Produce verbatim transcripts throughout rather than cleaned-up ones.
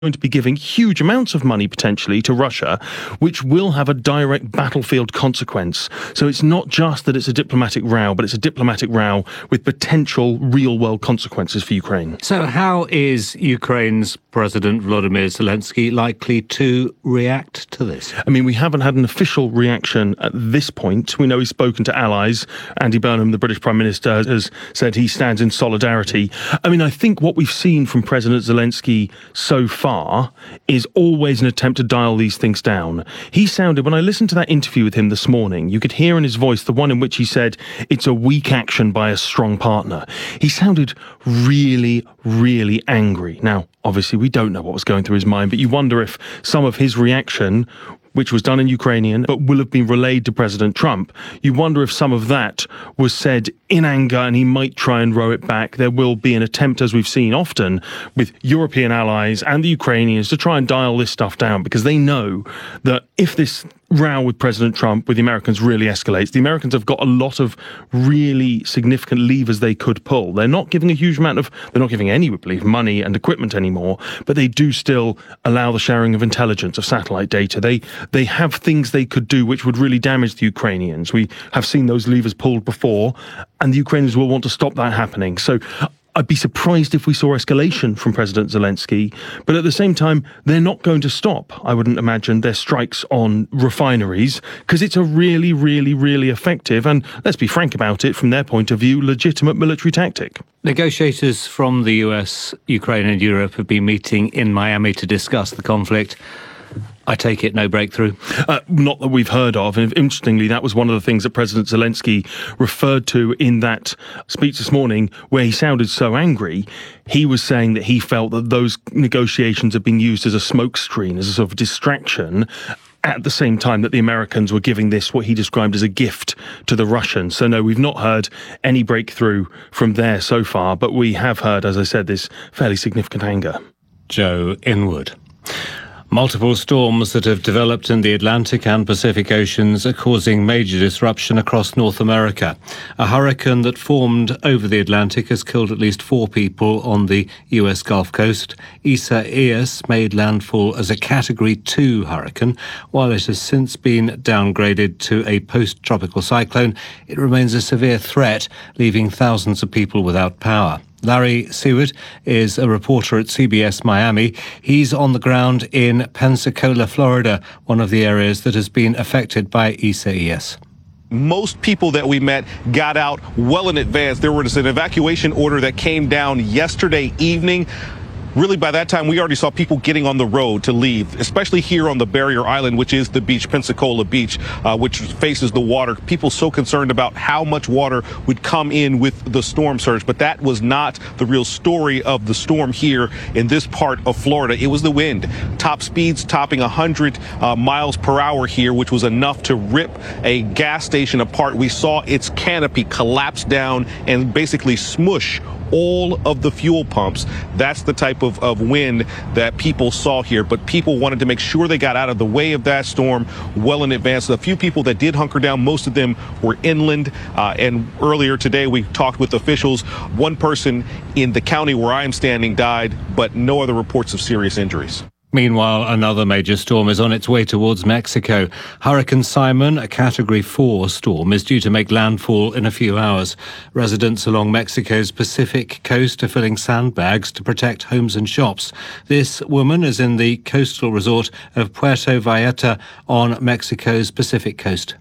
going to be giving huge amounts of money potentially to Russia, which will have a direct battlefield consequence. So it's not just that it's a diplomatic row, but it's a diplomatic row with potential real-world consequences for Ukraine. So how is Ukraine's President Volodymyr Zelensky likely to react to this? I mean, we haven't had an official reaction at this point. We know he's spoken to allies. Andy Burnham, the British Prime Minister, has said he stands in solidarity. I mean, I think what we've seen from President Zelensky so far is always an attempt to dial these things down. He sounded, when I listened to that interview with him this morning, you could hear in his voice the one in which he said it's a weak action by a strong partner. He sounded really, really angry. Now, obviously, we don't know what was going through his mind, but you wonder if some of his reaction, which was done in Ukrainian, but will have been relayed to President Trump, you wonder if some of that was said in anger and he might try and row it back. There will be an attempt, as we've seen often, with European allies and the Ukrainians to try and dial this stuff down, because they know that if this row with President Trump with the Americans really escalates, the Americans have got a lot of really significant levers they could pull. They're not giving a huge amount of, they're not giving any, we believe, money and equipment anymore, but they do still allow the sharing of intelligence, of satellite data. They they have things they could do which would really damage the Ukrainians. We have seen those levers pulled before, and the Ukrainians will want to stop that happening. So I'd be surprised if we saw escalation from President Zelensky, but at the same time, they're not going to stop, I wouldn't imagine, their strikes on refineries, because it's a really, really, really effective, and let's be frank about it, from their point of view, legitimate military tactic. Negotiators from the U S, Ukraine and Europe have been meeting in Miami to discuss the conflict. I take it no breakthrough? Uh, not that we've heard of. And interestingly, that was one of the things that President Zelensky referred to in that speech this morning, where he sounded so angry. He was saying that he felt that those negotiations had been used as a smokescreen, as a sort of distraction, at the same time that the Americans were giving this, what he described as a gift to the Russians. So no, we've not heard any breakthrough from there so far, but we have heard, as I said, this fairly significant anger. Joe Inwood. Multiple storms that have developed in the Atlantic and Pacific Oceans are causing major disruption across North America. A hurricane that formed over the Atlantic has killed at least four people on the U S Gulf Coast. Isaias made landfall as a Category two hurricane. While it has since been downgraded to a post-tropical cyclone, it remains a severe threat, leaving thousands of people without power. Larry Seward is a reporter at C B S Miami. He's on the ground in Pensacola, Florida, one of the areas that has been affected by Isaias. Most people that we met got out well in advance. There was an evacuation order that came down yesterday evening. Really, by that time, we already saw people getting on the road to leave, especially here on the barrier island, which is the beach, Pensacola Beach, uh, which faces the water. People so concerned about how much water would come in with the storm surge. But that was not the real story of the storm here in this part of Florida. It was the wind. Top speeds topping one hundred uh, miles per hour here, which was enough to rip a gas station apart. We saw its canopy collapse down and basically smush all of the fuel pumps. That's the type of, of wind that people saw here. But people wanted to make sure they got out of the way of that storm well in advance. A few people that did hunker down, most of them were inland. Uh, and earlier today, we talked with officials. One person in the county where I'm standing died, but no other reports of serious injuries. Meanwhile, another major storm is on its way towards Mexico. Hurricane Simon, a Category four storm, is due to make landfall in a few hours. Residents along Mexico's Pacific coast are filling sandbags to protect homes and shops. This woman is in the coastal resort of Puerto Vallarta on Mexico's Pacific coast.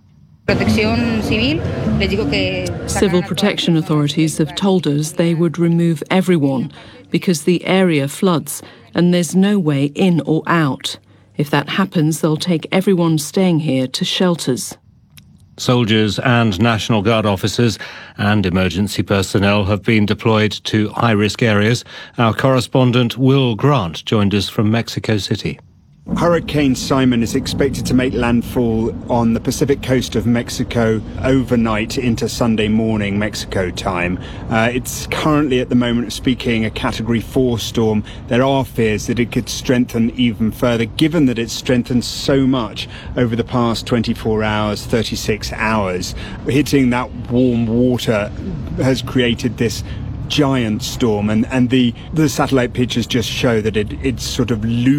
Civil protection authorities have told us they would remove everyone because the area floods and there's no way in or out. If that happens, they'll take everyone staying here to shelters. Soldiers and National Guard officers and emergency personnel have been deployed to high-risk areas. Our correspondent Will Grant joined us from Mexico City. Hurricane Simon is expected to make landfall on the Pacific coast of Mexico overnight into Sunday morning, Mexico time. Uh, it's currently, at the moment of speaking, a Category four storm. There are fears that it could strengthen even further, given that it's strengthened so much over the past twenty-four hours, thirty-six hours. Hitting that warm water has created this giant storm, and, and the, the satellite pictures just show that it, it's sort of